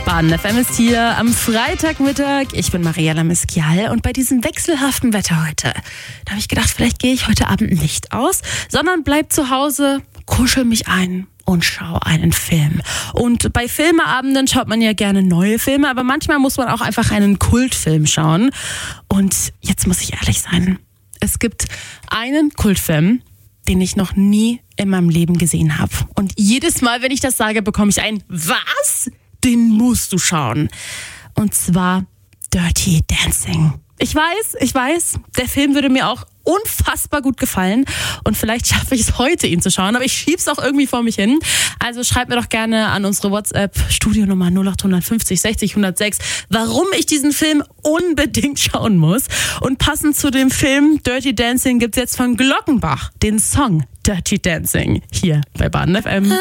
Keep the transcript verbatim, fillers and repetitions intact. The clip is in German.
Baden F M ist hier am Freitagmittag. Ich bin Mariella Miskial und bei diesem wechselhaften Wetter heute, da habe ich gedacht, vielleicht gehe ich heute Abend nicht aus, sondern bleib zu Hause, kuschel mich ein und schau einen Film. Und bei Filmeabenden schaut man ja gerne neue Filme, aber manchmal muss man auch einfach einen Kultfilm schauen. Und jetzt muss ich ehrlich sein, es gibt einen Kultfilm, den ich noch nie in meinem Leben gesehen habe. Und jedes Mal, wenn ich das sage, bekomme ich ein Was? Den musst du schauen. Und zwar Dirty Dancing. Ich weiß, ich weiß, der Film würde mir auch unfassbar gut gefallen und vielleicht schaffe ich es heute, ihn zu schauen, aber ich schieb's auch irgendwie vor mich hin. Also schreibt mir doch gerne an unsere WhatsApp-Studionummer null acht fünf null sechzig hundertsechs, warum ich diesen Film unbedingt schauen muss. Und passend zu dem Film Dirty Dancing gibt's jetzt von Glockenbach den Song Dirty Dancing hier bei Baden F M.